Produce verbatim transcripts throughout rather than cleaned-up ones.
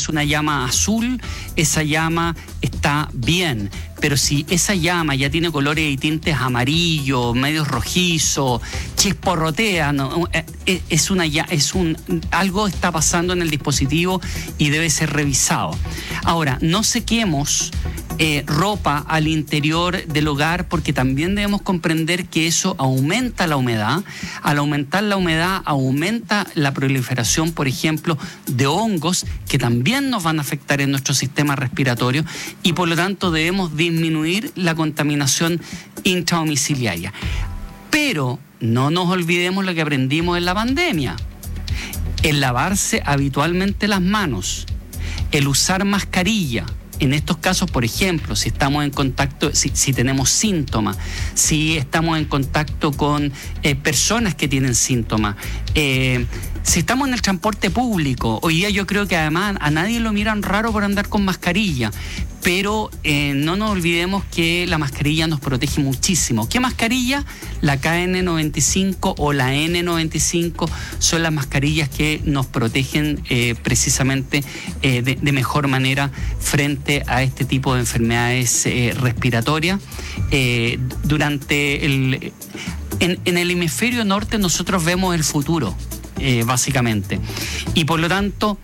es una llama azul, esa llama está bien. Pero si esa llama ya tiene colores y tintes amarillo, medio rojizo, chisporrotea, ¿no? es una ya es un algo está pasando en el dispositivo y debe ser revisado. Ahora, no sequemos eh, ropa al interior del hogar, porque también debemos comprender que eso aumenta la humedad. Al aumentar la humedad, aumenta la proliferación, por ejemplo, de hongos que también nos van a afectar en nuestro sistema respiratorio, y por lo tanto debemos disminuir la contaminación intradomiciliaria. Pero no nos olvidemos lo que aprendimos en la pandemia: el lavarse habitualmente las manos, el usar mascarilla. En estos casos, por ejemplo, si estamos en contacto, si, si tenemos síntomas, si estamos en contacto con eh, personas que tienen síntomas, eh, si estamos en el transporte público, hoy día yo creo que además a nadie lo miran raro por andar con mascarilla, pero eh, no nos olvidemos que la mascarilla nos protege muchísimo. ¿Qué mascarilla? La K N noventa y cinco o la N noventa y cinco son las mascarillas que nos protegen eh, precisamente eh, de, de mejor manera frente a este tipo de enfermedades eh, respiratorias. Eh, durante el, en, en el hemisferio norte nosotros vemos el futuro, eh, básicamente, y por lo tanto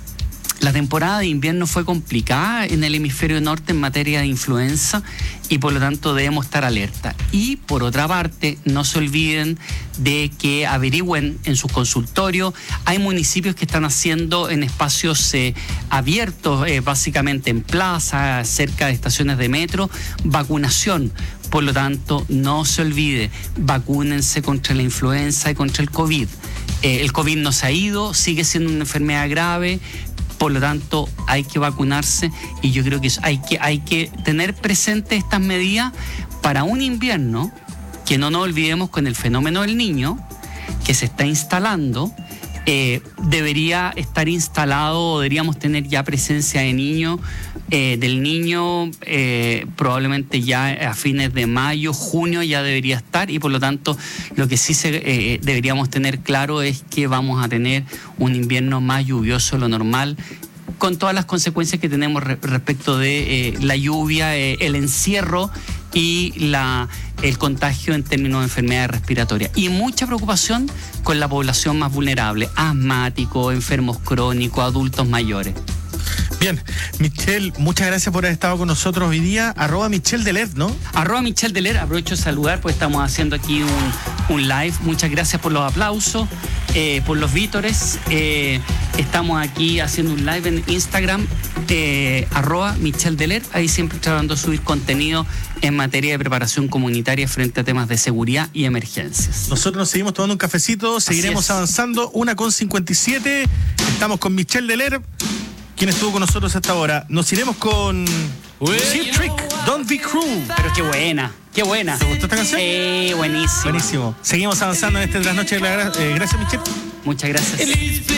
la temporada de invierno fue complicada en el hemisferio norte en materia de influenza, y por lo tanto debemos estar alerta. Y por otra parte, no se olviden de que averigüen en sus consultorios. Hay municipios que están haciendo en espacios eh, abiertos, eh, básicamente en plazas, cerca de estaciones de metro, vacunación. Por lo tanto, no se olvide, vacúnense contra la influenza y contra el COVID. Eh, el COVID no se ha ido, sigue siendo una enfermedad grave. Por lo tanto, hay que vacunarse, y yo creo que hay que, hay que tener presente estas medidas para un invierno que, no nos olvidemos, con el fenómeno del niño que se está instalando, eh, debería estar instalado, o deberíamos tener ya presencia de niño, eh, del niño eh, probablemente ya a fines de mayo, junio ya debería estar, y por lo tanto lo que sí se, eh, deberíamos tener claro es que vamos a tener un invierno más lluvioso de lo normal, con todas las consecuencias que tenemos re- respecto de eh, la lluvia, eh, el encierro y la, el contagio en términos de enfermedades respiratorias. Y mucha preocupación con la población más vulnerable: asmáticos, enfermos crónicos, adultos mayores. Bien, Michelle, muchas gracias por haber estado con nosotros hoy día. Arroba Michelle Deler, ¿no? Arroba Michelle Deler, aprovecho de saludar, pues estamos haciendo aquí un, un live. Muchas gracias por los aplausos, eh, por los vítores. Eh, estamos aquí haciendo un live en Instagram, eh, arroba Michelle Deler, ahí siempre tratando de subir contenido en materia de preparación comunitaria frente a temas de seguridad y emergencias. Nosotros nos seguimos tomando un cafecito, seguiremos avanzando, una con cincuenta y siete. Estamos con Michelle Deler, quien estuvo con nosotros hasta ahora. Nos iremos con Cheap Trick, Don't Be Cruel. Pero qué buena, qué buena. ¿Te gustó esta canción? Eh, buenísimo. Buenísimo. Seguimos avanzando en este trasnoche. Eh, gracias, Michelle. Muchas gracias.